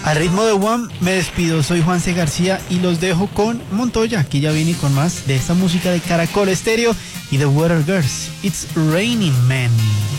A ritmo de One me despido, soy Juanse García y los dejo con Montoya, que ya viene con más de esta música de Caracol Estéreo y The Water Girls. It's Raining Men.